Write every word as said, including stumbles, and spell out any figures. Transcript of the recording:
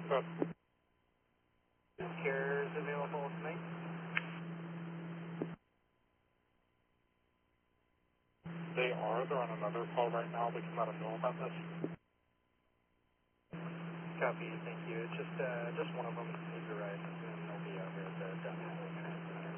But Cares available tonight? they are. They're on another call right now. We can let them know about this. Copy, thank you. It's just, uh, just one of them needs a ride, and they'll be out here at the demo.